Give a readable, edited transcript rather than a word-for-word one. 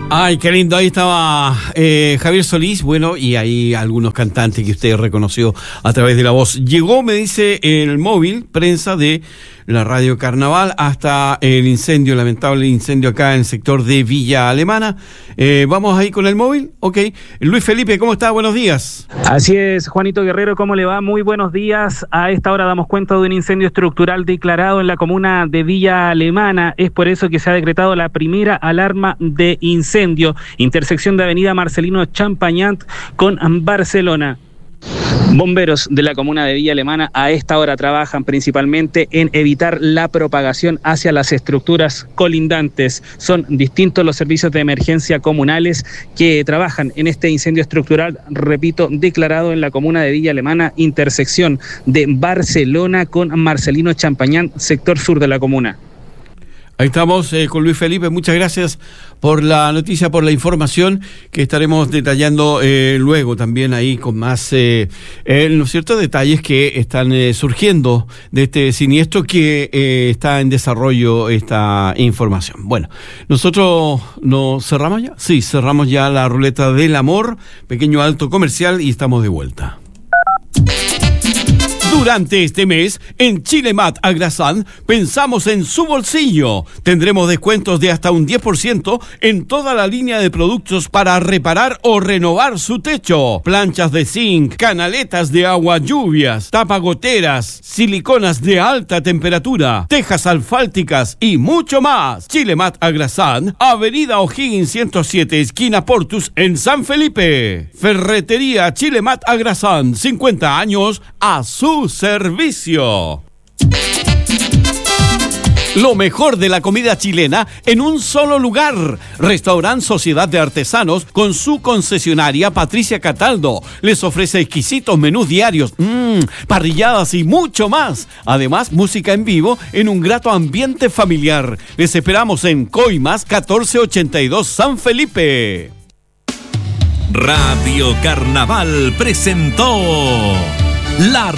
Ay, qué lindo, ahí estaba Javier Solís, bueno, y hay algunos cantantes que usted reconoció a través de la voz. Llegó, me dice, el móvil, prensa de la Radio Carnaval, hasta el incendio, lamentable incendio acá en el sector de Villa Alemana. ¿Vamos ahí con el móvil? Ok. Luis Felipe, ¿cómo está? Buenos días. Así es, Juanito Guerrero, ¿cómo le va? Muy buenos días. A esta hora damos cuenta de un incendio estructural declarado en la comuna de Villa Alemana. Es por eso que se ha decretado la primera alarma de incendio. Intersección de avenida Marcelino Champagnat con Barcelona. Bomberos de la comuna de Villa Alemana a esta hora trabajan principalmente en evitar la propagación hacia las estructuras colindantes. Son distintos los servicios de emergencia comunales que trabajan en este incendio estructural, repito, declarado en la comuna de Villa Alemana, intersección de Barcelona con Marcelino Champagnat, sector sur de la comuna. Ahí estamos con Luis Felipe, muchas gracias por la noticia, por la información que estaremos detallando luego también ahí con más, ¿no es cierto?, detalles que están surgiendo de este siniestro que está en desarrollo esta información. Bueno, nosotros nos cerramos ya, sí, cerramos ya la ruleta del amor, pequeño alto comercial y estamos de vuelta. Durante este mes, en Chilemat Agrasán, pensamos en su bolsillo. Tendremos descuentos de hasta un 10% en toda la línea de productos para reparar o renovar su techo. Planchas de zinc, canaletas de agua lluvias, tapagoteras, siliconas de alta temperatura, tejas asfálticas y mucho más. Chilemat Agrasán, Avenida O'Higgins 107, esquina Portus, en San Felipe. Ferretería Chilemat Agrasán, 50 años a su servicio. Lo mejor de la comida chilena en un solo lugar. Restaurant Sociedad de Artesanos con su concesionaria Patricia Cataldo. Les ofrece exquisitos menús diarios, parrilladas y mucho más. Además, música en vivo en un grato ambiente familiar. Les esperamos en Coimas 1482 San Felipe. Radio Carnaval presentó la